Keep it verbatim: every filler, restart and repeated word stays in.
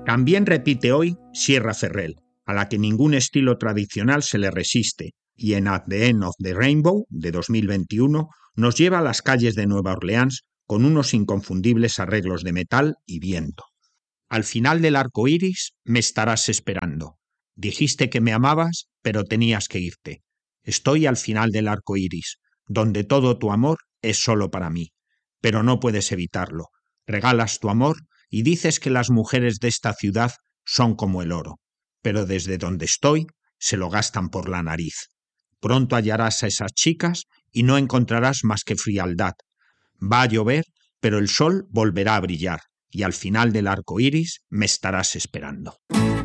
También repite hoy Sierra Ferrell, a la que ningún estilo tradicional se le resiste, y en At the End of the Rainbow, de dos mil veintiuno, nos lleva a las calles de Nueva Orleans con unos inconfundibles arreglos de metal y viento. Al final del arco iris me estarás esperando. Dijiste que me amabas, pero tenías que irte. Estoy al final del arco iris, donde todo tu amor es solo para mí. Pero no puedes evitarlo. Regalas tu amor y dices que las mujeres de esta ciudad son como el oro. Pero desde donde estoy, se lo gastan por la nariz. Pronto hallarás a esas chicas y no encontrarás más que frialdad. Va a llover, pero el sol volverá a brillar, y al final del arco iris me estarás esperando.